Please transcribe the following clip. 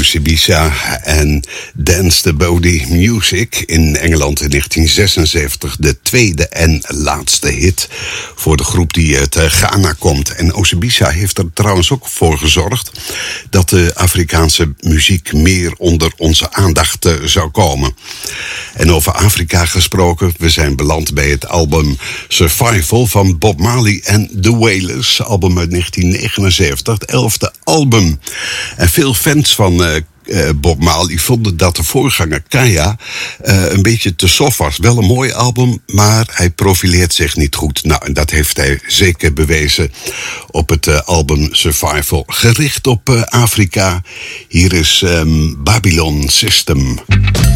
Osibisa en Dance the Body Music in Engeland in 1976. De tweede en laatste hit voor de groep die uit Ghana komt. En Osibisa heeft er trouwens ook voor gezorgd dat de Afrikaanse muziek meer onder onze aandacht zou komen. En over Afrika gesproken, we zijn beland bij het album Survival van Bob Marley en The Wailers. Album uit 1979, het 11e album. En veel fans van Bob Marley vonden dat de voorganger Kaya een beetje te soft was. Wel een mooi album, maar hij profileert zich niet goed. Nou, en dat heeft hij zeker bewezen op het album Survival. Gericht op Afrika. Hier is Babylon System.